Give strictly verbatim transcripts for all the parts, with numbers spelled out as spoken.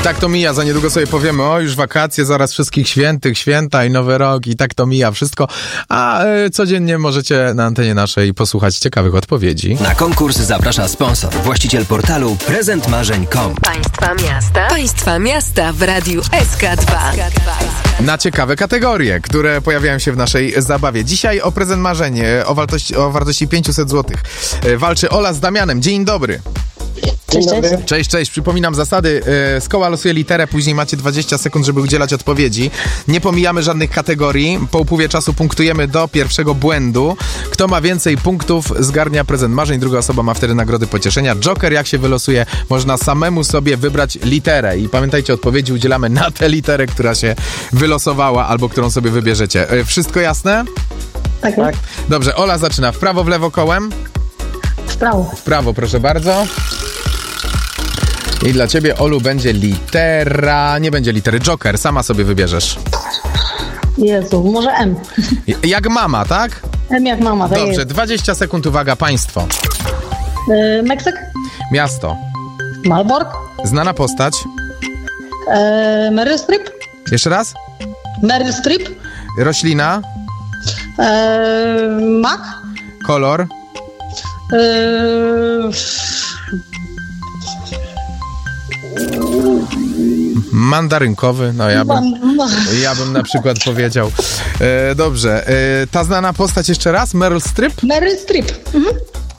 tak to mija, za niedługo sobie powiemy, o już wakacje, zaraz wszystkich świętych, święta i nowy rok i tak to mija wszystko, a y, codziennie możecie na antenie naszej posłuchać ciekawych odpowiedzi. Na konkurs zaprasza sponsor, właściciel portalu prezent marzeń kropka com. Państwa miasta, państwa miasta w radiu S K dwa. Na ciekawe kategorie, które pojawiają się w naszej zabawie. Dzisiaj o prezent marzeń o wartości, o wartości pięćset złotych walczy Ola z Damianem. Dzień dobry. Cześć, cześć. Cześć, cześć. Przypominam zasady. Z koła losuje literę, później macie dwadzieścia sekund, żeby udzielać odpowiedzi. Nie pomijamy żadnych kategorii. Po upływie czasu punktujemy do pierwszego błędu. Kto ma więcej punktów, zgarnia prezent marzeń. Druga osoba ma wtedy nagrody pocieszenia. Joker, jak się wylosuje, można samemu sobie wybrać literę. I pamiętajcie, odpowiedzi udzielamy na tę literę, która się wylosowała albo którą sobie wybierzecie. Wszystko jasne? Tak, tak. Dobrze, Ola zaczyna. W prawo, w lewo kołem? W prawo. W prawo, proszę bardzo. I dla ciebie, Olu, będzie litera... Nie będzie litery. Joker, sama sobie wybierzesz. Jezu, może M. Jak mama, tak? M jak mama, tak. Dobrze, jest. dwadzieścia sekund, uwaga, państwo. E, Meksyk? Miasto. Malbork? Znana postać. E, Meryl Streep? Jeszcze raz. Meryl Streep? Roślina. E, mak? Kolor. E, Mandarynkowy, no ja bym, ja bym na przykład powiedział. E, dobrze, e, ta znana postać jeszcze raz, Meryl Streep? Meryl Streep. Mhm.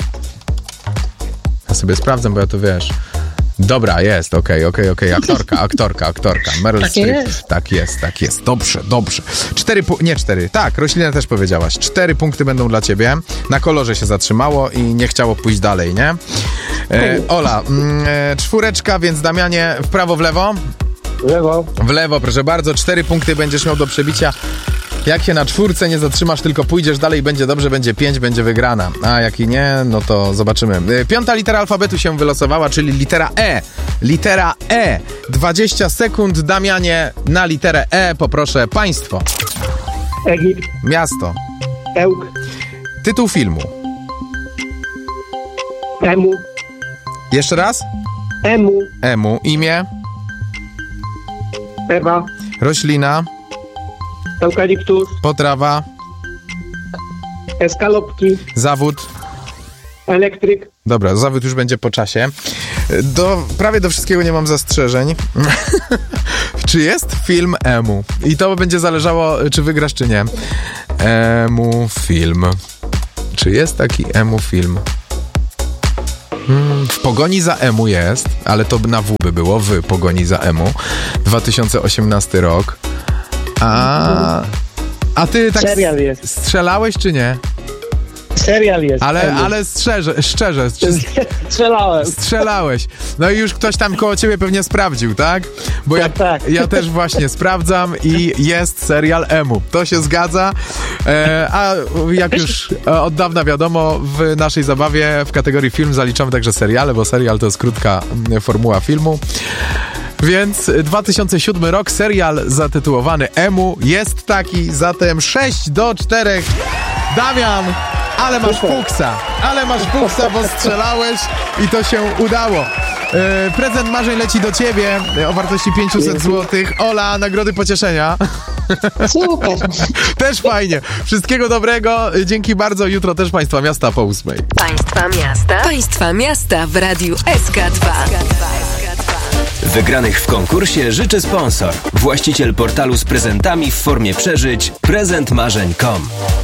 Ja sobie sprawdzam, bo ja to wiesz. Dobra, jest, okej, okej, okej, aktorka, aktorka, aktorka, Meryl Tak Streep. jest. Tak jest, tak jest, dobrze, dobrze. Cztery, pu- nie cztery, tak, roślinę też powiedziałaś. Cztery punkty będą dla ciebie. Na kolorze się zatrzymało i nie chciało pójść dalej, nie? E, Ola, mm, e, czwóreczka, więc Damianie, w prawo, w lewo? W lewo. W lewo, proszę bardzo, cztery punkty będziesz miał do przebicia. Jak się na czwórce nie zatrzymasz, tylko pójdziesz dalej, będzie dobrze, będzie pięć, będzie wygrana. A jak i nie, no to zobaczymy. Piąta litera alfabetu się wylosowała, czyli litera E. Litera E. dwadzieścia sekund, Damianie, na literę E poproszę państwo. Egipt. Miasto. Ełk. Tytuł filmu. Emu. Jeszcze raz? Emu. Emu. Imię. Ewa. Roślina. Eukaliptus. Potrawa. Eskalopki. Zawód. Elektryk. Dobra, zawód już będzie po czasie. Do, prawie do wszystkiego nie mam zastrzeżeń. Czy jest film Emu? I to będzie zależało, czy wygrasz, czy nie. Emu film. Czy jest taki Emu film? Hmm, w pogoni za Emu jest, ale to na W by było, w pogoni za Emu. dwa tysiące osiemnasty rok. A, a ty tak Serial jest. strzelałeś, czy nie? Serial jest. Ale, Emu. ale szczerze, szczerze, czy Strzelałem. strzelałeś. No i już ktoś tam koło ciebie pewnie sprawdził, tak? Bo ja, Tak, tak. ja też właśnie sprawdzam i jest serial Emu. To się zgadza. E, a jak już e, od dawna wiadomo, w naszej zabawie w kategorii film zaliczamy także seriale, bo serial to jest krótka m, formuła filmu. Więc dwa tysiące siódmy rok, serial zatytułowany Emu jest taki, zatem sześć do czterech. Damian, ale masz fuksa, ale masz fuksa, bo strzelałeś i to się udało. E, prezent marzeń leci do ciebie o wartości pięćset złotych. Ola, nagrody pocieszenia. Super. Też fajnie. Wszystkiego dobrego. Dzięki bardzo. Jutro też Państwa Miasta po ósmej. Państwa miasta, państwa miasta w radiu S K dwa. Wygranych w konkursie życzy sponsor, właściciel portalu z prezentami w formie przeżyć prezent marzeń kropka com.